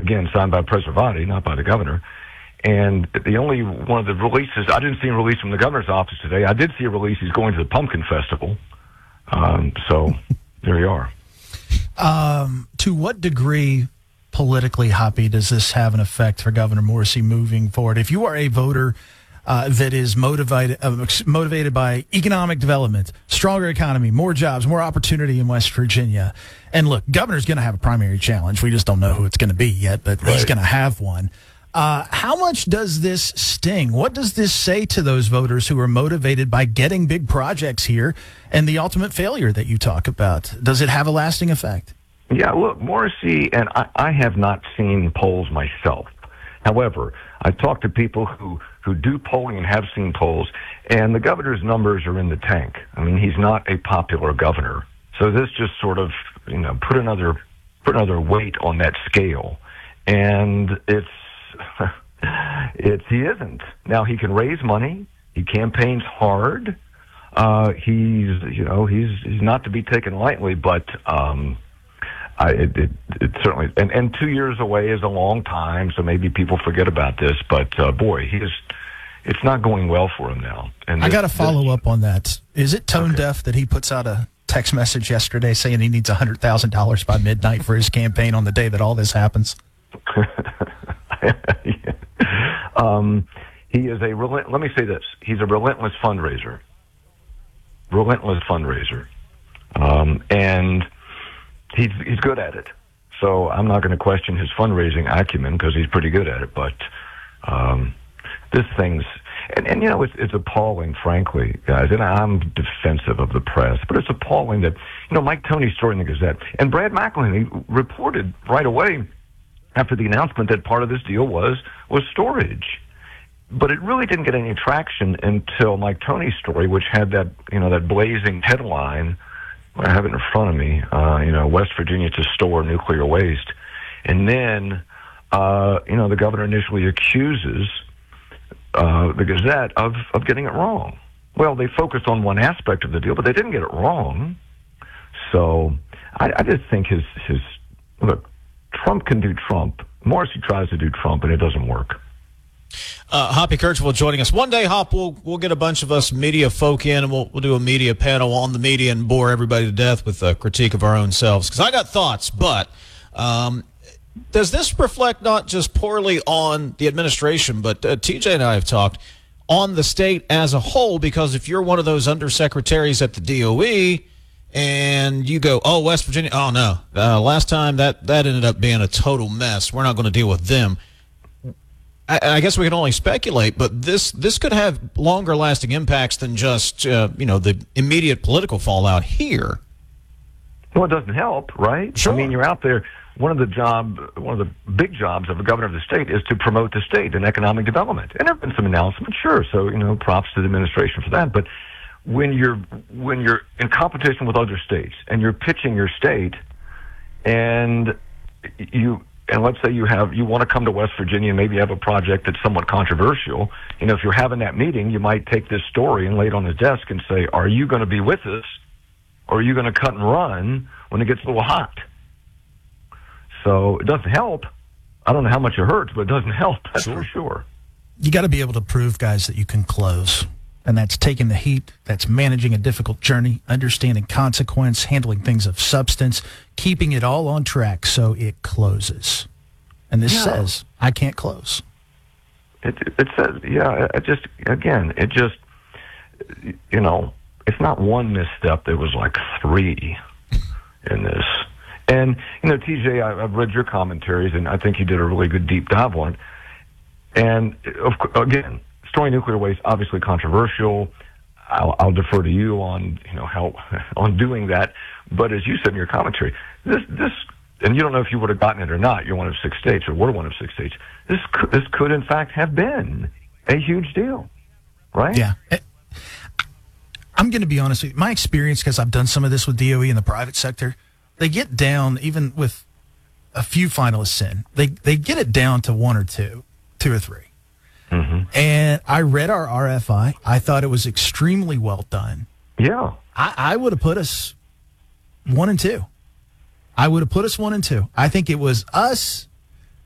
again, signed by Preservati, not by the governor. And the only one of the releases, I didn't see a release from the governor's office today. I did see a release. He's going to the Pumpkin Festival. So there you are. To what degree politically, Hoppy, does this have an effect for Governor Morrisey moving forward? If you are a voter that is motivated by economic development, stronger economy, more jobs, more opportunity in West Virginia, and look, governor's going to have a primary challenge. We just don't know who it's going to be yet, but he's going to have one. How much does this sting? What does this say to those voters who are motivated by getting big projects here and the ultimate failure that you talk about? Does it have a lasting effect? Yeah, look, Morrisey, and I have not seen polls myself. However, I've talked to people who do polling and have seen polls, and the governor's numbers are in the tank. I mean, he's not a popular governor. So this just sort of, put another weight on that scale. And he isn't. Now, he can raise money. He campaigns hard. He's not to be taken lightly, but it certainly, and 2 years away is a long time, so maybe people forget about this, but boy, it's not going well for him now. And I got to follow up on that. Is it tone deaf that he puts out a text message yesterday saying he needs $100,000 by midnight for his campaign on the day that all this happens? He is let me say this. He's a relentless fundraiser. And he's good at it. So I'm not going to question his fundraising acumen because he's pretty good at it. But this thing's, and it's appalling, frankly, guys. And I'm defensive of the press, but it's appalling that, Mike Tony's story in the Gazette and Brad McElhinney reported right away after the announcement that part of this deal was storage. But it really didn't get any traction until Mike Tony's story, which had that, that blazing headline. I have it in front of me, West Virginia to store nuclear waste. And then, the governor initially accuses the Gazette of getting it wrong. Well, they focused on one aspect of the deal, but they didn't get it wrong. So I just think look, Trump can do Trump. Morrisey tries to do Trump, and it doesn't work. Hoppy Kercheval joining us. One day, Hop, we'll get a bunch of us media folk in, and we'll do a media panel on the media and bore everybody to death with a critique of our own selves. Because I got thoughts, but does this reflect not just poorly on the administration, but TJ and I have talked on the state as a whole? Because if you're one of those undersecretaries at the DOE and you go, oh, West Virginia, oh no, last time that ended up being a total mess. We're not going to deal with them. I guess we can only speculate, but this could have longer lasting impacts than just the immediate political fallout here. Well, it doesn't help, right? Sure. I mean, you're out there. One of the big jobs of a governor of the state is to promote the state and economic development. And there have been some announcements, sure. So props to the administration for that. But when you're in competition with other states and you're pitching your state, and let's say you want to come to West Virginia and maybe have a project that's somewhat controversial. If you're having that meeting, you might take this story and lay it on his desk and say, are you going to be with us, or are you going to cut and run when it gets a little hot? So it doesn't help. I don't know how much it hurts, but it doesn't help, that's for sure. You got to be able to prove, guys, that you can close. And that's taking the heat, that's managing a difficult journey, understanding consequence, handling things of substance, keeping it all on track so it closes. And this says, I can't close. It says, it's not one misstep. There was like three in this. And, TJ, I've read your commentaries, and I think you did a really good deep dive on it. And, again, storing nuclear waste, obviously controversial. I'll defer to you on, how on doing that. But as you said in your commentary, this, and you don't know if you would have gotten it or not. You're one of 6 states, or were one of 6 states. This could in fact have been a huge deal, right? Yeah. I'm going to be honest with you. My experience, because I've done some of this with DOE in the private sector, they get down, even with a few finalists in, they get it down to 1 or 2 or 3. Mm-hmm. And I read our RFI. I thought it was extremely well done. Yeah. I would have put us 1 and 2. I would have put us 1 and 2. I think it was us